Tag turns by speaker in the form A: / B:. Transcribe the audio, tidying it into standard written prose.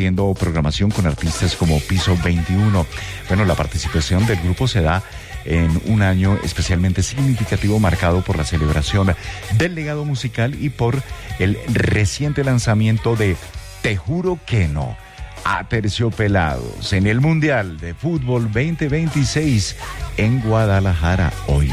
A: compartiendo programación con artistas como Piso 21. Bueno, la participación del grupo se da en un año especialmente significativo marcado por la celebración del legado musical y por el reciente lanzamiento de Te Juro Que No, Aterciopelados, en el Mundial de Fútbol 2026 en Guadalajara hoy.